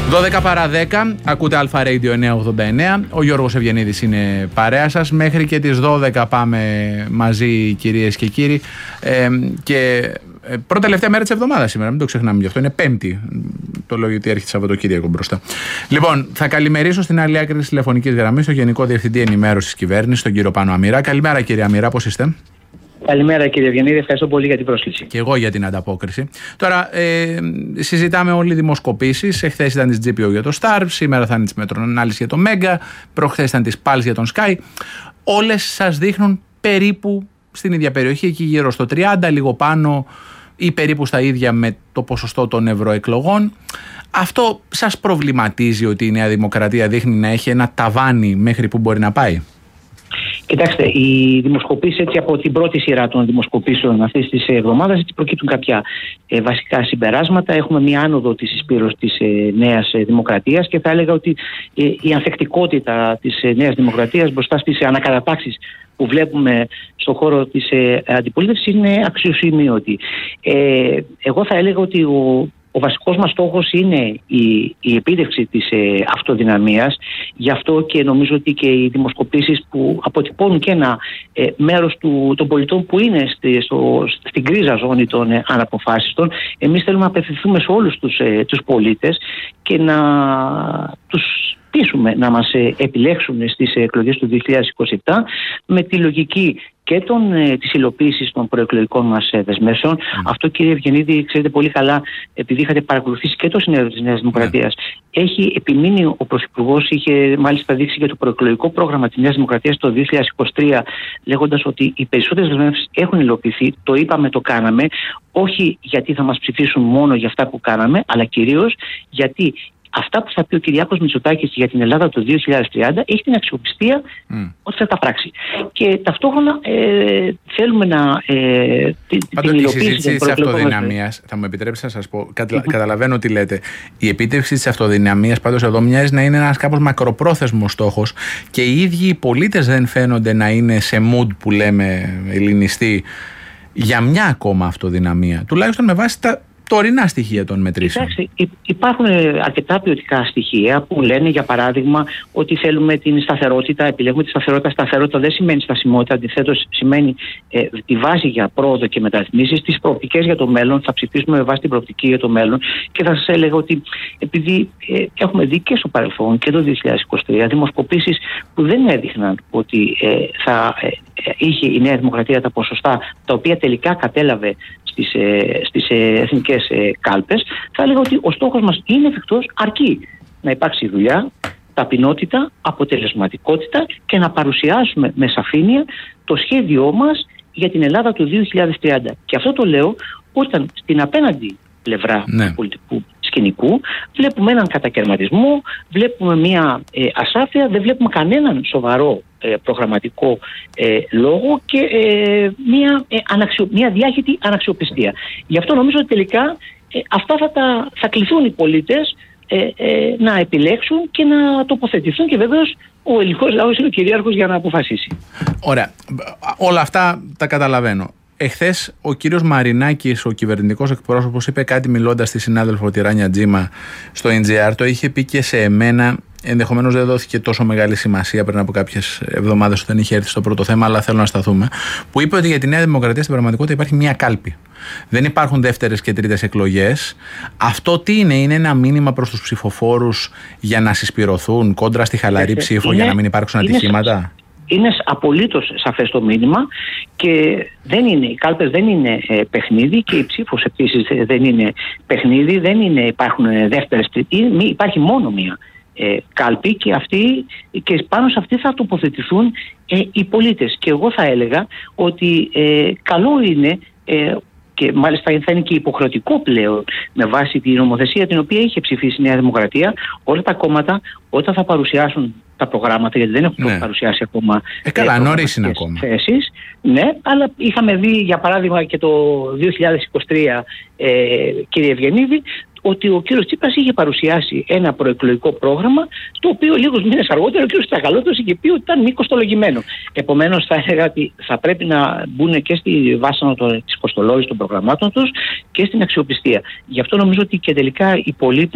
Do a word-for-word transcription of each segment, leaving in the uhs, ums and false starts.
δώδεκα παρά δέκα, ακούτε Αλφα Radio εννιακόσια ογδόντα εννέα. Ο Γιώργος Ευγενίδης είναι παρέα σας. Μέχρι και τις δώδεκα πάμε μαζί, κυρίες και κύριοι. Ε, και ε, πρώτα τελευταία μέρα της εβδομάδας σήμερα, μην το ξεχνάμε γι' αυτό. Είναι Πέμπτη. Το λέω γιατί έρχεται Σαββατοκύριακο μπροστά. Λοιπόν, θα καλημερίσω στην άλλη άκρη της τηλεφωνικής γραμμής τον Γενικό Διευθυντή Ενημέρωσης της Κυβέρνησης, τον κύριο Πάνο Αμυρά. Καλημέρα, κύριε Αμυρά, πώς είστε? Καλημέρα, κύριε Ευγενίδη, ευχαριστώ πολύ για την πρόσκληση. Και εγώ για την ανταπόκριση. Τώρα, ε, συζητάμε όλοι δημοσκοπήσεις. Εχθές ήταν της τζι πι ο για το Star, σήμερα θα είναι της Μετρονάλης για το Mega, προχθές ήταν της Pulse για τον Sky. Όλες σας δείχνουν περίπου στην ίδια περιοχή, εκεί γύρω στο τριάντα, λίγο πάνω ή περίπου στα ίδια με το ποσοστό των ευρωεκλογών. Αυτό σας προβληματίζει ότι η Νέα Δημοκρατία δείχνει να έχει ένα ταβάνι μέχρι που μπορεί να πάει? Κοιτάξτε, οι δημοσκοπήσεις, έτσι από την πρώτη σειρά των δημοσκοπήσεων αυτής της εβδομάδας, έτσι προκύπτουν κάποια ε, βασικά συμπεράσματα. Έχουμε μια άνοδο της εισπύρωσης της ε, Νέας Δημοκρατίας και θα έλεγα ότι ε, η ανθεκτικότητα της ε, Νέας Δημοκρατίας μπροστά στις ανακατατάξεις που βλέπουμε στον χώρο της ε, αντιπολίτευσης είναι αξιοσημείωτη. Ε, εγώ θα έλεγα ότι ο Ο βασικός μας στόχος είναι η, η επίτευξη της ε, αυτοδυναμίας. Γι' αυτό και νομίζω ότι και οι δημοσκοπήσεις που αποτυπώνουν και ένα ε, μέρος του, των πολιτών που είναι στη, στο, στην κρίζα ζώνη των ε, αναποφάσιστων, εμείς θέλουμε να απευθυνθούμε σε όλους τους, ε, τους πολίτες και να τους πείσουμε να μας ε, επιλέξουν στις εκλογές του δύο χιλιάδες είκοσι επτά με τη λογική και των, ε, της υλοποίησης των προεκλογικών μας ε, δεσμεύσεων. Mm. Αυτό, κύριε Ευγενίδη, ξέρετε πολύ καλά, επειδή είχατε παρακολουθήσει και το συνέδριο της Νέας Δημοκρατίας. Mm. Έχει επιμείνει ο Πρωθυπουργός, είχε μάλιστα δείξει για το προεκλογικό πρόγραμμα της Νέας Δημοκρατίας το δύο χιλιάδες είκοσι τρία, λέγοντας ότι οι περισσότερες δεσμεύσεις έχουν υλοποιηθεί. Το είπαμε, το κάναμε. Όχι γιατί θα μας ψηφίσουν μόνο για αυτά που κάναμε, αλλά κυρίως γιατί αυτά που θα πει ο Κυριάκος Μητσοτάκης για την Ελλάδα το δύο χιλιάδες τριάντα έχει την αξιοπιστία mm. ότι θα τα πράξει. Και ταυτόχρονα ε, θέλουμε να ε, την, την υλοποίηση. Η συζήτηση της αυτοδυναμίας, θα μου επιτρέψετε να σας πω, κατα, mm-hmm. καταλαβαίνω τι λέτε. Η επίτευξη της αυτοδυναμίας πάντως εδώ μοιάζει να είναι ένας κάπως μακροπρόθεσμος στόχος και οι ίδιοι οι πολίτες δεν φαίνονται να είναι σε mood που λέμε ελληνιστή για μια ακόμα αυτοδυναμία. Τουλάχιστον με βάση τα τωρινά στοιχεία των μετρήσεων. Κοιτάξτε, υπάρχουν αρκετά ποιοτικά στοιχεία που λένε, για παράδειγμα, ότι θέλουμε την σταθερότητα, επιλέγουμε τη σταθερότητα. Σταθερότητα δεν σημαίνει στασιμότητα, αντιθέτως σημαίνει ε, τη βάση για πρόοδο και μεταρρυθμίσεις, τις προοπτικές για το μέλλον. Θα ψηφίσουμε με βάση την προοπτική για το μέλλον. Και θα σας έλεγα ότι επειδή ε, έχουμε δει και στο παρελθόν και το δύο χιλιάδες είκοσι τρία δημοσκοπήσεις που δεν έδειχναν ότι ε, θα ε, είχε η Νέα Δημοκρατία τα ποσοστά τα οποία τελικά κατέλαβε στις, ε, στις ε, εθνικές ε, κάλπες, θα έλεγα ότι ο στόχος μας είναι εφικτός, αρκεί να υπάρξει δουλειά, ταπεινότητα, αποτελεσματικότητα και να παρουσιάσουμε με σαφήνεια το σχέδιό μας για την Ελλάδα του δύο χιλιάδες τριάντα. Και αυτό το λέω όταν στην απέναντι πλευρά ναι. του πολιτικού σκηνικού βλέπουμε έναν κατακαιρματισμό, βλέπουμε μια ε, ασάφεια, δεν βλέπουμε κανέναν σοβαρό ε, προγραμματικό ε, λόγο και ε, μια, ε, αναξιο, μια διάχυτη αναξιοπιστία. Γι' αυτό νομίζω ότι τελικά ε, αυτά θα, τα, θα κληθούν οι πολίτες ε, ε, να επιλέξουν και να τοποθετηθούν και βέβαιως ο ελληνικός λαός είναι ο κυρίαρχος για να αποφασίσει. Ωραία. Όλα αυτά τα καταλαβαίνω. Εχθές ο κύριος Μαρινάκης, ο κυβερνητικός εκπρόσωπος, είπε κάτι μιλώντας στη συνάδελφο τη Ράνια Τζίμα στο εν τζι αρ. Το είχε πει και σε εμένα. Ενδεχομένως δεν δόθηκε τόσο μεγάλη σημασία πριν από κάποιες εβδομάδες όταν είχε έρθει στο πρώτο θέμα, αλλά θέλω να σταθούμε. Που είπε ότι για τη Νέα Δημοκρατία στην πραγματικότητα υπάρχει μία κάλπη. Δεν υπάρχουν δεύτερες και τρίτες εκλογές. Αυτό τι είναι, είναι ένα μήνυμα προς τους ψηφοφόρους για να συσπηρωθούν κόντρα στη χαλαρή ψήφο, είναι, για να μην υπάρξουν ατυχήματα? Είναι απολύτως σαφές το μήνυμα και δεν είναι, οι κάλπες δεν είναι ε, παιχνίδι και η ψήφος επίσης δεν είναι παιχνίδι, δεν είναι, υπάρχουν δεύτερες, υπάρχει μόνο μία ε, κάλπη και, αυτή, και πάνω σε αυτή θα τοποθετηθούν ε, οι πολίτες. Και εγώ θα έλεγα ότι ε, καλό είναι ε, και μάλιστα θα είναι και υποχρεωτικό πλέον με βάση την νομοθεσία την οποία είχε ψηφίσει η Νέα Δημοκρατία, όλα τα κόμματα όταν θα παρουσιάσουν τα προγράμματα, γιατί δεν έχουν ναι. παρουσιάσει ακόμα ε, καλά, νωρίς είναι ακόμα θέσεις, ναι, αλλά είχαμε δει για παράδειγμα και το δύο χιλιάδες είκοσι τρία, ε, κύριε Ευγενίδη, ότι ο κύριος Τσίπρας είχε παρουσιάσει ένα προεκλογικό πρόγραμμα, το οποίο λίγους μήνες αργότερα ο κύριος Τσακαλώτος είχε πει ότι ήταν μη κοστολογημένο. Επομένως, θα έλεγα ότι θα πρέπει να μπουν και στη βάσανο της κοστολόγησης των προγραμμάτων τους και στην αξιοπιστία. Γι' αυτό νομίζω ότι και τελικά οι πολίτες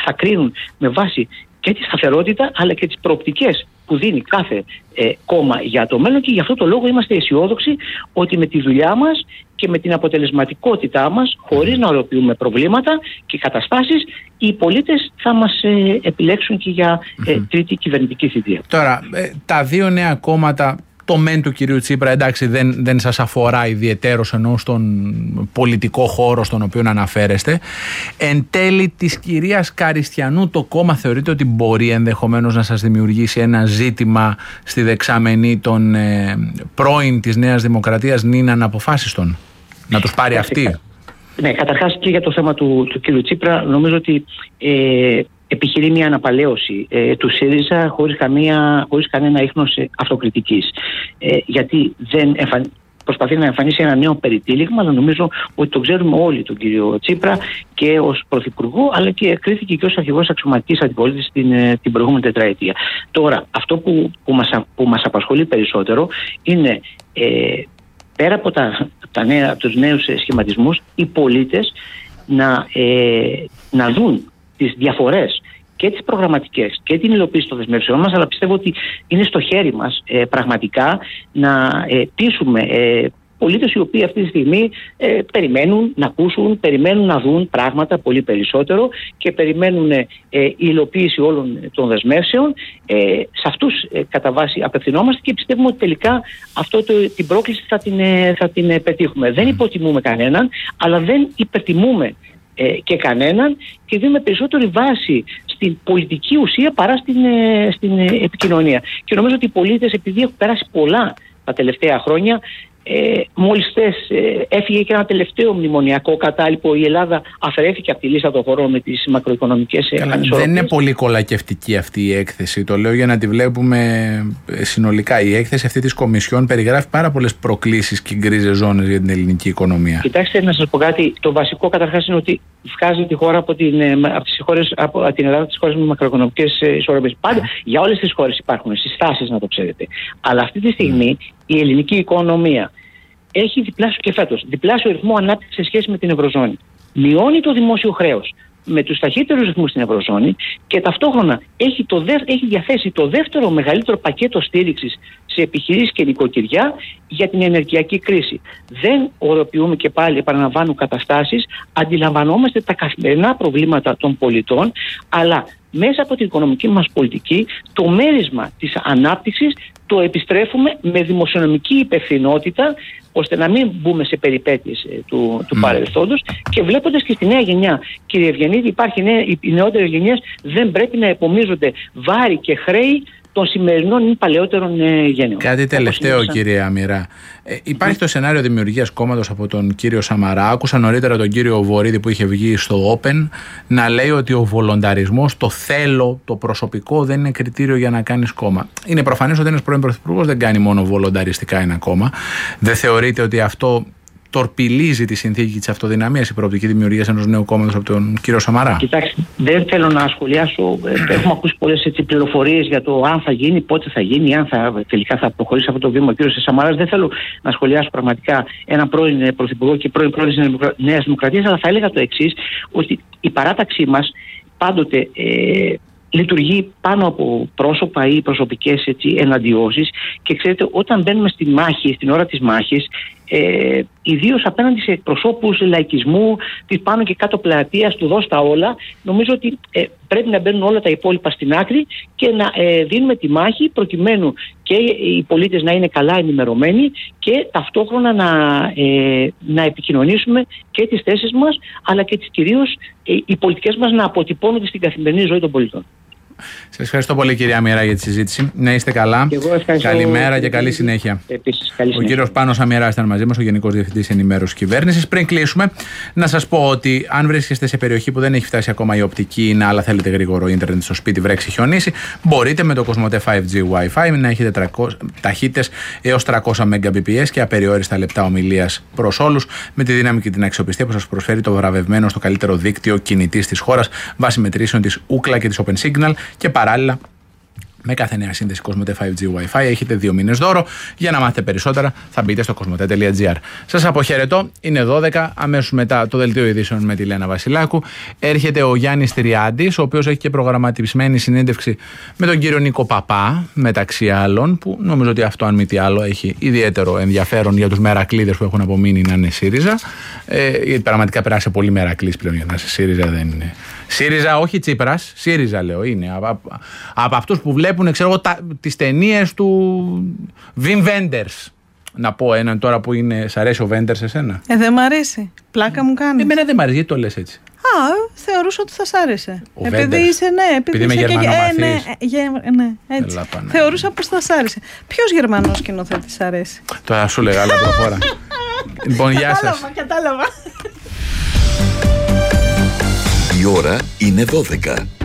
θα κρίνουν με βάση και τη σταθερότητα αλλά και τις προοπτικές που δίνει κάθε ε, κόμμα για το μέλλον, και γι' αυτό το λόγο είμαστε αισιόδοξοι ότι με τη δουλειά μας και με την αποτελεσματικότητά μας, χωρίς να οροποιούμε προβλήματα και καταστάσεις, οι πολίτες θα μας ε, επιλέξουν και για ε, τρίτη κυβερνητική θητεία. Τώρα, ε, τα δύο νέα κόμματα, το μεν του κυρίου Τσίπρα, εντάξει, δεν, δεν σας αφορά ιδιαιτέρως, ενώ στον πολιτικό χώρο στον οποίο αναφέρεστε. Εν τέλει της κυρίας Καριστιανού, το κόμμα θεωρείτε ότι μπορεί ενδεχομένως να σας δημιουργήσει ένα ζήτημα στη δεξαμενή των ε, πρώην της Νέας Δημοκρατίας νυν αναποφάσιστον, να τους πάρει αυτή? Ναι, καταρχάς και για το θέμα του, του κύριου Τσίπρα, νομίζω ότι ε, επιχειρεί μια αναπαλαίωση ε, του ΣΥΡΙΖΑ χωρίς, καμία, χωρίς κανένα ίχνος αυτοκριτικής. Ε, γιατί δεν εμφαν... προσπαθεί να εμφανίσει ένα νέο περιτύλιγμα, αλλά νομίζω ότι το ξέρουμε όλοι τον κύριο Τσίπρα και ως Πρωθυπουργό, αλλά και κρίθηκε και ως αρχηγός αξιωματικής αντιπολίτευσης την, την προηγούμενη τετραετία. Τώρα, αυτό που, που, μας, που μας απασχολεί περισσότερο είναι ε, πέρα από, τα, τα νέα, από τους νέους σχηματισμούς, οι πολίτες να, ε, να δουν τις διαφορές και τις προγραμματικές και την υλοποίηση των δεσμεύσεών μας, αλλά πιστεύω ότι είναι στο χέρι μας ε, πραγματικά να ε, πείσουμε ε, πολίτες οι οποίοι αυτή τη στιγμή ε, περιμένουν να ακούσουν, περιμένουν να δουν πράγματα πολύ περισσότερο και περιμένουν ε, υλοποίηση όλων των δεσμεύσεων. Ε, σε αυτούς ε, κατά βάση απευθυνόμαστε και πιστεύουμε ότι τελικά αυτό το, την πρόκληση θα την, ε, θα την ε, πετύχουμε. Δεν υποτιμούμε κανέναν, αλλά δεν υπερτιμούμε Ε, και κανέναν, και δίνουμε περισσότερη βάση στην πολιτική ουσία παρά στην, ε, στην ε, επικοινωνία. Και νομίζω ότι οι πολίτες, επειδή έχουν περάσει πολλά τα τελευταία χρόνια, ε, μόλις θες ε, έφυγε και ένα τελευταίο μνημονιακό κατάλοιπο, η Ελλάδα αφαιρέθηκε από τη λίστα των χωρών με τις μακροοικονομικές ανισορροπίες. Δεν είναι πολύ κολακευτική αυτή η έκθεση, το λέω για να τη βλέπουμε συνολικά. Η έκθεση αυτή της Κομισιόν περιγράφει πάρα πολλές προκλήσεις και γκρίζες ζώνες για την ελληνική οικονομία. Κοιτάξτε, να σας πω κάτι. Το βασικό καταρχάς είναι ότι βγάζει τη χώρα από την, από τις χώρες, από την Ελλάδα, τις χώρες με μακροοικονομικές ισορροπίες. Πάντα για όλες τις χώρες υπάρχουν συστάσεις, να το ξέρετε. Αλλά αυτή τη στιγμή η ελληνική οικονομία έχει διπλάσιο και φέτος διπλάσιο ρυθμό ανάπτυξης σε σχέση με την Ευρωζώνη. Μειώνει το δημόσιο χρέος με τους ταχύτερους ρυθμούς στην Ευρωζώνη και ταυτόχρονα έχει, το δε, έχει διαθέσει το δεύτερο μεγαλύτερο πακέτο στήριξης σε επιχειρήσεις και νοικοκυριά για την ενεργειακή κρίση. Δεν οροποιούμε, και πάλι επαναλαμβάνω, καταστάσεις, αντιλαμβανόμαστε τα καθημερινά προβλήματα των πολιτών, αλλά μέσα από την οικονομική μας πολιτική το μέρισμα της ανάπτυξης το επιστρέφουμε με δημοσιονομική υπευθυνότητα, ώστε να μην μπούμε σε περιπέτειες ε, του, του mm. παρελθόντος, και βλέποντας και στη νέα γενιά, κύριε Ευγενίδη, υπάρχει νέα, οι νεότερες γενιές δεν πρέπει να επομίζονται βάρη και χρέη των σημερινών ή παλαιότερων ε, γενιών. Κάτι τελευταίο, σαν... κύριε Αμυρά. Ε, υπάρχει mm. το σενάριο δημιουργίας κόμματος από τον κύριο Σαμαρά. Άκουσα νωρίτερα τον κύριο Βορίδη που είχε βγει στο Open να λέει ότι ο βολονταρισμός, το θέλω, το προσωπικό δεν είναι κριτήριο για να κάνεις κόμμα. Είναι προφανές ότι ένας πρώην πρωθυπουργός δεν κάνει μόνο βολονταριστικά ένα κόμμα. Δεν θεωρείτε ότι αυτό τορπιλίζει τη συνθήκη της αυτοδυναμίας, η προοπτική δημιουργίας ενός νέου κόμματος από τον κύριο Σαμαρά? Κοιτάξτε, δεν θέλω να σχολιάσω. Έχουμε ακούσει πολλές πληροφορίες για το αν θα γίνει, πότε θα γίνει, αν θα, τελικά θα προχωρήσει αυτό το βήμα ο κύριος Σαμαράς. Δεν θέλω να σχολιάσω πραγματικά έναν πρώην πρωθυπουργό και πρώην πρόεδρο της Νέας Δημοκρατίας, αλλά θα έλεγα το εξής, ότι η παράταξή μας πάντοτε ε, λειτουργεί πάνω από πρόσωπα ή προσωπικές έτσι, εναντιώσεις, και ξέρετε, όταν μπαίνουμε στη μάχη, στην ώρα της μάχης, ε, ιδίως απέναντι σε εκπροσώπους λαϊκισμού, της πάνω και κάτω πλατείας, του δώσ' τα όλα, νομίζω ότι ε, πρέπει να μπαίνουν όλα τα υπόλοιπα στην άκρη και να ε, δίνουμε τη μάχη προκειμένου και οι πολίτες να είναι καλά ενημερωμένοι και ταυτόχρονα να, ε, να επικοινωνήσουμε και τις θέσεις μας, αλλά και τις κυρίως ε, οι πολιτικές μας να αποτυπώνονται στην καθημερινή ζωή των πολιτών. Σας ευχαριστώ πολύ, κυρία Αμυρά, για τη συζήτηση. Να είστε καλά. Καλημέρα και καλή συνέχεια. Επίσης, καλή συνέχεια. Ο κύριος Πάνος Αμυράς ήταν μαζί μας, ο Γενικός Διευθυντής Ενημέρωσης Κυβέρνησης. Πριν κλείσουμε, να σας πω ότι αν βρίσκεστε σε περιοχή που δεν έχει φτάσει ακόμα η οπτική, αλλά θέλετε γρήγορο ίντερνετ στο σπίτι, βρέξει, χιονίσει, μπορείτε με το Κοσμοτέ φάιβ τζι Wi-Fi να έχετε ταχύτητες έως τριακόσια Mbps και απεριόριστα λεπτά ομιλίας προς όλους, με τη δύναμη και την αξιοπιστία που σας προσφέρει το βραβευμένο στο καλύτερο δίκτυο κινητής της χώρας βάσει μετρήσεων της Ookla και της OpenSignal, και παράλληλα Με κάθε νέα σύνδεση Κοσμοτέ φάιβ τζι Wi-Fi έχετε δύο μήνες δώρο. Για να μάθετε περισσότερα θα μπείτε στο κοσμοτέ τελεία τζι άρ. Σας αποχαιρετώ. Είναι δώδεκα. Αμέσως μετά το δελτίο ειδήσεων με τη Λένα Βασιλάκου. Έρχεται ο Γιάννης Τριάντης, ο οποίος έχει και προγραμματισμένη συνέντευξη με τον κύριο Νίκο Παπά, μεταξύ άλλων, που νομίζω ότι αυτό, αν μη τι άλλο, έχει ιδιαίτερο ενδιαφέρον για τους μερακλείδες που έχουν απομείνει να είναι ΣΥΡΙΖΑ. Ε, γιατί πραγματικά περάσει πολύ μερακλής πλέον για να είσαι ΣΥΡΙΖΑ, δεν είναι. ΣΥΡΙΖΑ, όχι Τσίπρας, ΣΥΡΙΖΑ λέω είναι. Από, από αυτούς που βλέπουν, ξέρω εγώ, τις ταινίες του Wim Wenders. Να πω έναν τώρα που είναι. Σ' αρέσει ο Wenders εσένα? Ε, δεν μ' αρέσει. Πλάκα μου κάνει. Εμένα δεν μ' αρέσει, γιατί το λες έτσι? Α, θεωρούσα ότι θα σ' άρεσε. Ο επειδή Wenders. είσαι, ναι, επειδή, επειδή είσαι είμαι και... Γερμανομαθής. Ε, ναι, ε, ναι, έτσι. Έλα, πανέ. Θεωρούσα πως θα σ' άρεσε. Ποιος Γερμανός σκηνοθέτης σ' αρέσει? Τώρα σου λέγα, αλλά προχώρα. Λοιπόν, γεια σας. Κατάλαβα, κατάλαβα. Η ώρα είναι δώδεκα.